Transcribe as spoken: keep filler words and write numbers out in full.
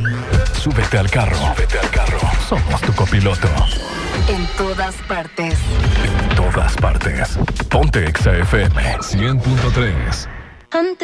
Súbete al carro. Súbete al carro. Somos tu copiloto. En todas partes. En todas partes. Ponte Exa F M cien punto tres. Antes